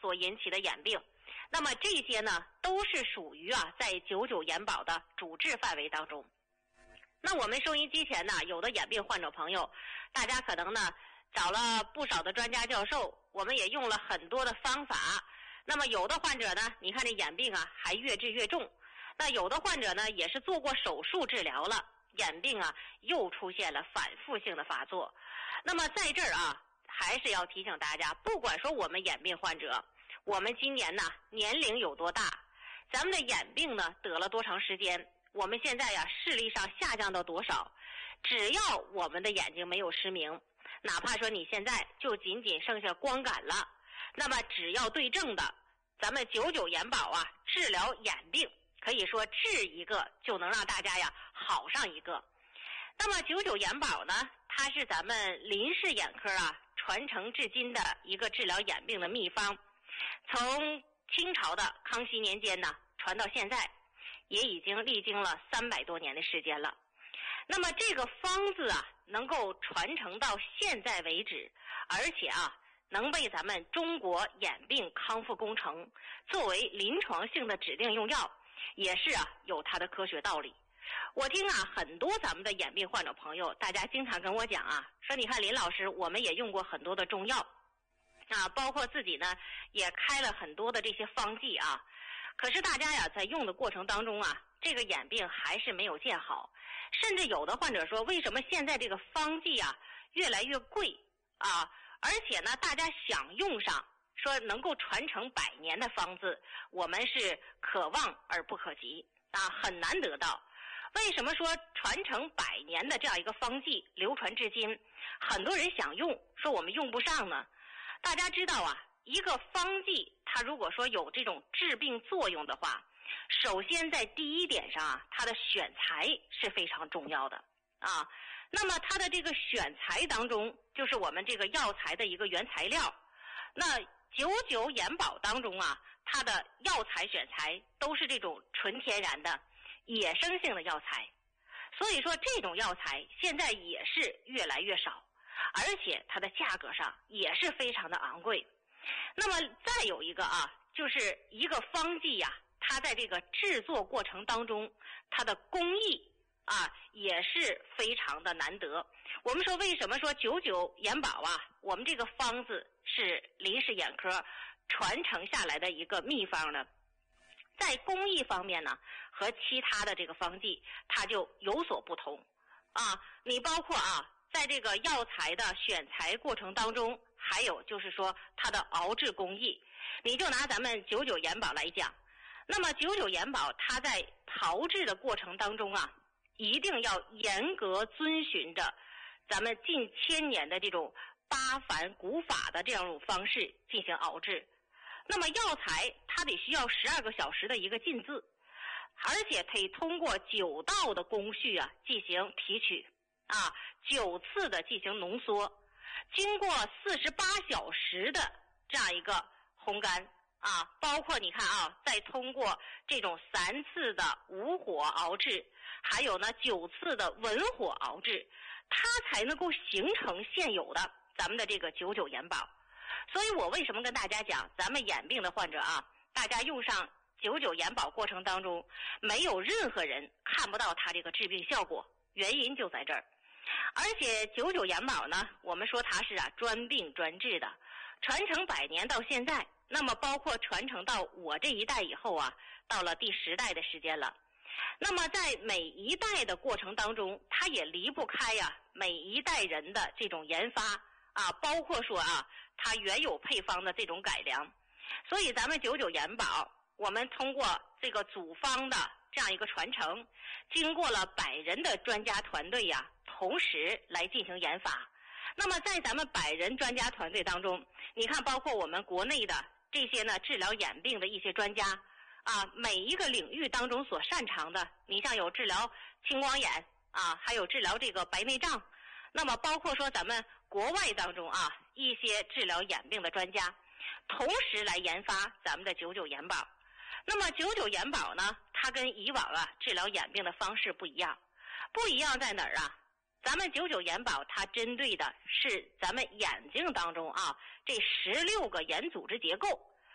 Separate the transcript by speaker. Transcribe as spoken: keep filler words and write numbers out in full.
Speaker 1: 所引起的眼病。那么这些呢，都是属于啊在九九眼保的主治范围当中。那我们收音机前呢，有的眼病患者朋友，大家可能呢找了不少的专家教授，我们也用了很多的方法。那么有的患者呢，你看这眼病啊还越治越重，那有的患者呢也是做过手术治疗了，眼病啊又出现了反复性的发作。那么在这儿啊，还是要提醒大家，不管说我们眼病患者，我们今年呢年龄有多大，咱们的眼病呢得了多长时间，我们现在呀视力上下降到多少，只要我们的眼睛没有失明，哪怕说你现在就仅仅剩下光感了，那么只要对症的，咱们九九眼保啊治疗眼病，可以说治一个就能让大家呀好上一个。那么九九眼保呢，它是咱们林氏眼科啊传承至今的一个治疗眼病的秘方，从清朝的康熙年间呢传到现在，也已经历经了三百多年的时间了。那么这个方子啊能够传承到现在为止，而且啊能被咱们中国眼病康复工程作为临床性的指定用药，也是啊有它的科学道理。我听啊很多咱们的眼病患者朋友，大家经常跟我讲啊，说你看林老师，我们也用过很多的中药啊，包括自己呢也开了很多的这些方剂啊，可是大家呀在用的过程当中啊，这个眼病还是没有见好，甚至有的患者说，为什么现在这个方剂啊越来越贵啊？而且呢，大家想用上说能够传承百年的方子，我们是可望而不可及啊，很难得到。为什么说传承百年的这样一个方剂流传至今，很多人想用，说我们用不上呢？大家知道啊，一个方剂它如果说有这种治病作用的话，首先在第一点上啊，它的选材是非常重要的啊。那么它的这个选材当中，就是我们这个药材的一个原材料。那九九眼保当中啊，它的药材选材都是这种纯天然的野生性的药材，所以说这种药材现在也是越来越少，而且它的价格上也是非常的昂贵。那么再有一个啊，就是一个方剂呀、啊，它在这个制作过程当中，它的工艺啊也是非常的难得。我们说为什么说九九眼保啊，我们这个方子是林氏眼科传承下来的一个秘方呢？在工艺方面呢，和其他的这个方剂它就有所不同啊。你包括啊，在这个药材的选材过程当中，还有就是说它的熬制工艺。你就拿咱们九九眼保来讲，那么九九眼保它在炮制的过程当中啊，一定要严格遵循着咱们近千年的这种八反古法的这样一种方式进行熬制。那么药材它得需要十二个小时的一个浸渍，而且可以通过九道的工序啊进行提取啊，九次的进行浓缩，经过四十八小时的这样一个烘干啊，包括你看啊，再通过这种三次的无火熬制，还有呢九次的文火熬制，它才能够形成现有的咱们的这个九九眼保。所以我为什么跟大家讲，咱们眼病的患者啊，大家用上九九眼保过程当中，没有任何人看不到它这个治病效果，原因就在这儿。而且九九眼保呢，我们说它是啊专病专治的，传承百年到现在，那么包括传承到我这一代以后啊，到了第十代的时间了。那么在每一代的过程当中，它也离不开呀、啊、每一代人的这种研发啊，包括说啊它原有配方的这种改良。所以咱们九九眼保，我们通过这个组方的这样一个传承，经过了百人的专家团队呀、啊，同时来进行研发。那么在咱们百人专家团队当中，你看包括我们国内的这些呢治疗眼病的一些专家啊，每一个领域当中所擅长的，你像有治疗青光眼啊，还有治疗这个白内障，那么包括说咱们国外当中啊一些治疗眼病的专家，同时来研发咱们的九九眼保。那么九九眼保呢，它跟以往啊治疗眼病的方式不一样，不一样在哪儿啊？咱们九九眼保它针对的是咱们眼睛当中啊这十六个眼组织结构